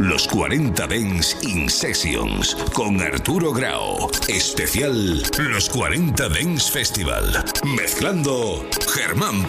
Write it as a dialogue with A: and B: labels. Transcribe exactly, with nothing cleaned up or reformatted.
A: Los cuarenta Dance in Sessions con Arturo Grau. Especial Los cuarenta Dance Festival. Mezclando Germán